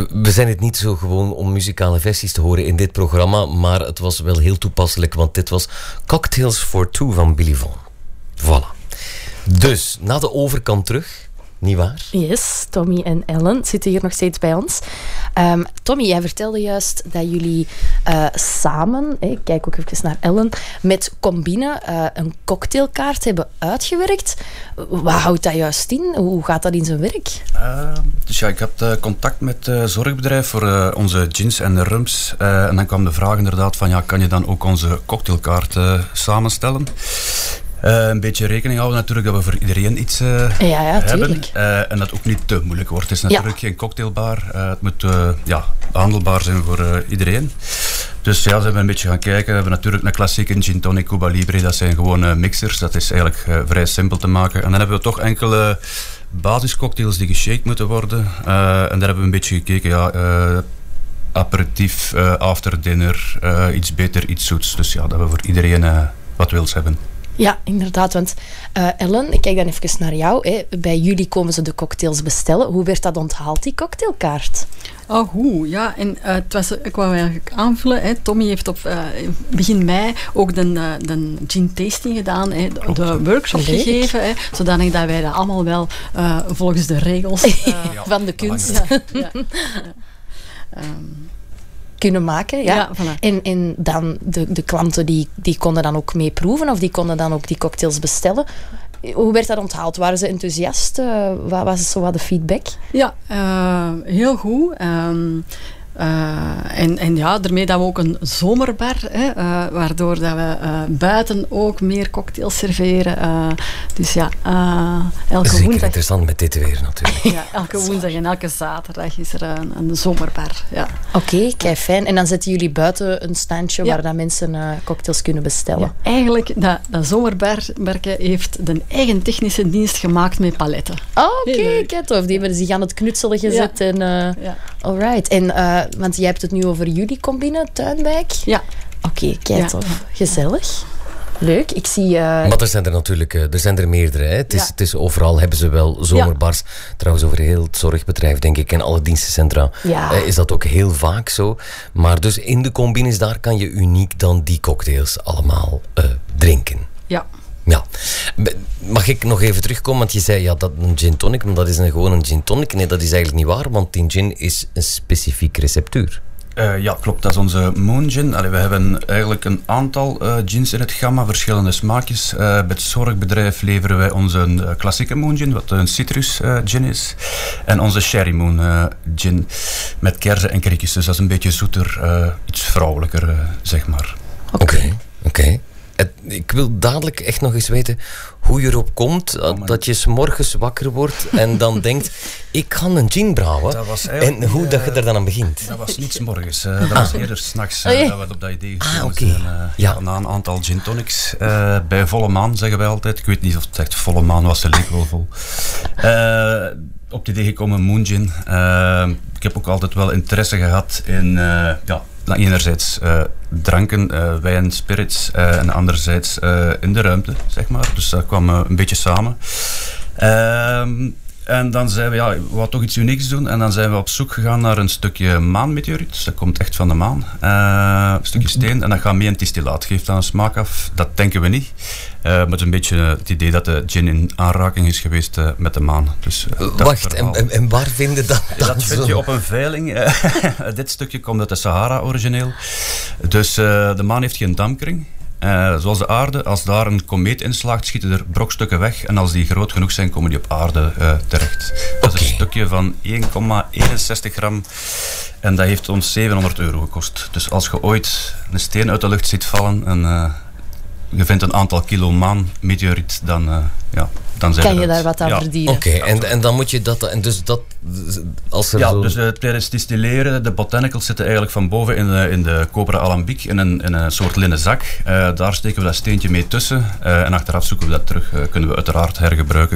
We zijn het niet zo gewoon om muzikale versies te horen in dit programma, maar het was wel heel toepasselijk, want dit was Cocktails for Two van Billy Vaughan. Voilà. Dus, naar de overkant terug, niet waar? Yes, Tommy en Ellen zitten hier nog steeds bij ons. Tommy, jij vertelde juist dat jullie samen, ik kijk ook even naar Ellen, met Combine een cocktailkaart hebben uitgewerkt. Wat houdt dat juist in? Hoe gaat dat in zijn werk? Dus ja, ik had contact met het zorgbedrijf voor onze gins en rums. En dan kwam de vraag inderdaad van, ja, kan je dan ook onze cocktailkaart samenstellen? Een beetje rekening houden natuurlijk dat we voor iedereen iets hebben. En dat ook niet te moeilijk wordt. Het is natuurlijk geen cocktailbar. Het moet handelbaar zijn voor iedereen. Dus ja, ze hebben een beetje gaan kijken. We hebben natuurlijk een klassieke gin tonic, Cuba Libre. Dat zijn gewoon mixers. Dat is eigenlijk vrij simpel te maken. En dan hebben we toch enkele basiscocktails die geshaked moeten worden. En daar hebben we een beetje gekeken. Aperitief, after dinner, iets beter, iets zoets. Dus ja, dat we voor iedereen wat wils hebben. Ja, inderdaad. Want Ellen, ik kijk dan even naar jou. Hè. Bij jullie komen ze de cocktails bestellen. Hoe werd dat onthaald, die cocktailkaart? Oh, goed. Ja, en ik wou eigenlijk aanvullen. Hè. Tommy heeft op begin mei ook de gin tasting gedaan. Hè, de workshop gegeven. Hè, zodanig dat wij dat allemaal wel volgens de regels van de kunst kunnen maken. Ja. Voilà. En dan de klanten die konden dan ook mee proeven of die konden dan ook die cocktails bestellen. Hoe werd dat onthaald? Waren ze enthousiast? Wat was zo wat de feedback? Ja, heel goed. En ja, daarmee dat we ook een zomerbar, waardoor dat we buiten ook meer cocktails serveren. Dus ja, elke woensdag... Zeker interessant met dit weer natuurlijk. Ja, elke woensdag en elke zaterdag is er een zomerbar. Ja. Oké, kei fijn. En dan zetten jullie buiten een standje waar dat mensen cocktails kunnen bestellen? Ja, eigenlijk, dat zomerbarke heeft de eigen technische dienst gemaakt met paletten. Oké, kijk tof. Die hebben zich aan het knutselen gezet. Ja. En, alright. En want jij hebt het nu over jullie Combine, Tuinwijk. Ja. Oké, kijk tof. Ja. Gezellig. Leuk. Ik zie... Maar er zijn er natuurlijk meerdere. Hè? Het is overal hebben ze wel zomerbars. Ja. Trouwens, over heel het zorgbedrijf, denk ik, en alle dienstencentra is dat ook heel vaak zo. Maar dus in de Combines, daar kan je uniek dan die cocktails allemaal drinken. Ja. Ja. Mag ik nog even terugkomen? Want je zei dat een gin tonic, maar dat is gewoon een gin tonic. Nee, dat is eigenlijk niet waar, want die gin is een specifieke receptuur. Ja, klopt. Dat is onze Moon Gin. We hebben eigenlijk een aantal gins in het gamma, verschillende smaakjes. Bij het zorgbedrijf leveren wij onze klassieke Moon Gin, wat een citrus gin is. En onze Sherry Moon Gin met kersen en kriekjes. Dus dat is een beetje zoeter, iets vrouwelijker, zeg maar. Oké. Ik wil dadelijk echt nog eens weten hoe je erop komt dat je 's morgens wakker wordt en dan denkt, ik kan een gin brouwen. En hoe dat je er dan aan begint. Dat was niet 's morgens. Dat was eerder 's nachts dat we op dat idee gekomen zijn. Na een aantal gin tonics. Bij volle maan zeggen wij altijd. Ik weet niet of het echt volle maan was, ze leek wel vol. Op het idee gekomen Moon Gin. Ik heb ook altijd wel interesse gehad in... enerzijds dranken, wijn, spirits en anderzijds in de ruimte, zeg maar. Dus dat kwam een beetje samen. En dan zijn we, we wilden toch iets unieks doen. En dan zijn we op zoek gegaan naar een stukje maanmeteoriet. Dus dat komt echt van de maan. Een stukje steen. En dat gaat mee in het distillaat. Geeft dan een smaak af. Dat denken we niet. Maar het is een beetje het idee dat de gin in aanraking is geweest met de maan. Dus, wacht, en waar vinden dat? Dat vind je op een veiling. Dit stukje komt uit de Sahara origineel. Dus de maan heeft geen dampkring. Zoals de aarde, als daar een komeet inslaagt, schieten er brokstukken weg. En als die groot genoeg zijn, komen die op aarde terecht. Dat is een stukje van 1,61 gram. En dat heeft ons €700 gekost. Dus als je ooit een steen uit de lucht ziet vallen en je vindt een aantal kilo maanmeteoriet, dan kan je daar wat aan verdienen. Oké, en dan moet je dat... En dus dat... Als er dus tijdens het distilleren, de botanicals zitten eigenlijk van boven in de koperen alambiek in een soort linnen zak. Daar steken we dat steentje mee tussen. En achteraf zoeken we dat terug. Kunnen we uiteraard hergebruiken.